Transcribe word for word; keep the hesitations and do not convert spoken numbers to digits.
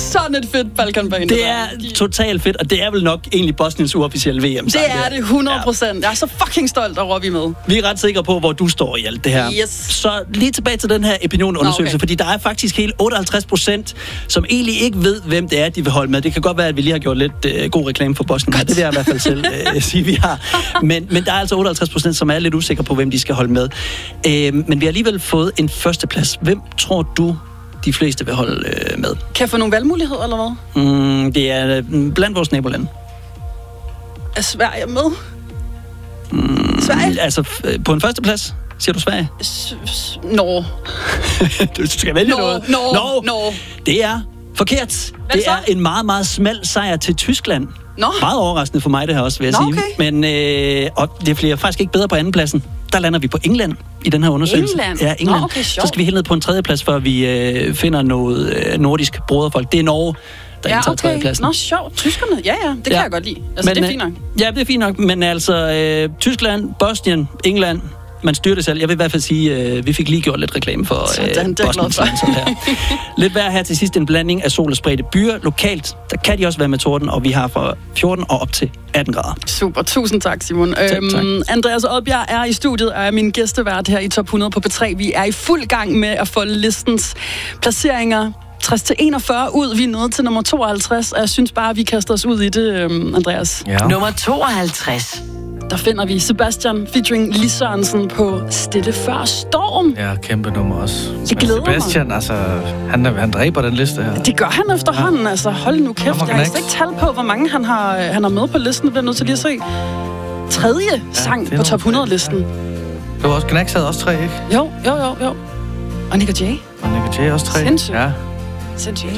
sådan et fedt Balkanbane. Det er totalt fedt, og det er vel nok egentlig Bosniens uofficielle V M-sang. Det er det, hundrede procent. Jeg er så fucking stolt over, at vi er med. Vi er ret sikre på, hvor du står i alt det her. Yes. Så lige tilbage til den her opinionundersøgelse, okay. Fordi der er faktisk helt otteoghalvtreds procent, som egentlig ikke ved, hvem det er, de vil holde med. Det kan godt være, at vi lige har gjort lidt øh, god reklame for Bosnien. Ja, det vil jeg i hvert fald selv øh, sige, vi har. Men, men der er altså otteoghalvtreds procent, som er lidt usikre på, hvem de skal holde med. Øh, men vi har alligevel fået en førsteplads. Hvem tror du, de fleste vil holde øh, med? Kan jeg få nogle valgmuligheder, eller hvad? Mm, det er øh, blandt vores nabolande. Er Sverige med? Mm, Sverige? Altså, øh, på en førsteplads, siger du Sverige? S- s- Norge. Du skal vælge Norge, noget. Norge, Norge. Norge. Det er forkert. Hvad det så? er en meget, meget smal sejr til Tyskland. Nå. Meget overraskende for mig, det her også, vil jeg Nå, sige. okay. Men øh, og det bliver faktisk ikke bedre på andenpladsen. Der lander vi på England i den her undersøgelse. England? Ja, England. Nå, okay, så skal vi helt ned på en tredjeplads, før vi øh, finder noget øh, nordisk broderfolk. Det er Norge, der Ja, indtager okay. tredjepladsen. Nå, sjovt. Tyskerne, ja, ja. Det kan Ja. jeg godt lide. Altså, Men, det er øh, fint nok. Ja, det er fint nok. Men altså, øh, Tyskland, Bosnien, England, man styrer det selv. Jeg vil i hvert fald sige, øh, vi fik lige gjort lidt reklame for øh, Sådan, det er jeg glad for. Bosnien. Her. Lidt værd her til sidst en blanding af sol og spredte byer. Lokalt, der kan de også være med torden, og vi har fra fjorten og op til atten grader. Super, tusind tak, Simon. Tak, tak. Øhm, Andreas Oddbjerg er i studiet og er min gæstevært her i Top hundrede på P tre. Vi er i fuld gang med at få listens placeringer tres til enogfyrre ud. Vi er nået til nummer tooghalvtreds, og jeg synes bare, at vi kaster os ud i det, øhm, Andreas. Ja. Nummer tooghalvtreds. Der finder vi Sebastian featuring Lis Sørensen på Stille før storm. Ja, kæmpe nummer også. Jeg glæder mig. Sebastian, altså, han, han dræber den liste her. Det gør han efterhånden, ja. Altså hold nu kæft. Nummer Jeg har knægt. ikke tal på, hvor mange han har, han har med på listen. Det bliver nødt til lige at se. Tredje ja, sang på Top hundrede-listen. Det var også Knacks havde også tre, ikke? Jo, jo, jo, jo. Og Nick og Jay. Og Nick og Jay også tre. Sindssygt. Ja. Sindssygt.